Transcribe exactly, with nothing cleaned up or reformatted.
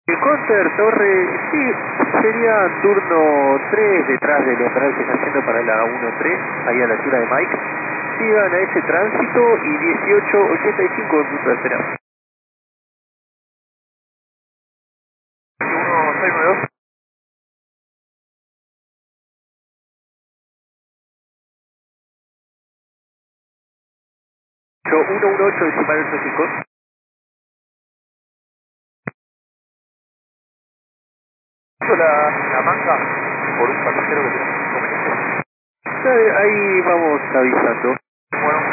El Coster, Torre, sí, sería turno tres detrás del lateral que está haciendo para la uno tres, ahí a la altura de Mike. Sigan a ese tránsito y dieciocho ochenta y cinco en punto de espera. uno seis nueve dos. uno uno ocho decimal ocho cinco. La, la manga por un pasajero que tiene inconveniente. Ahí vamos avisando. Bueno.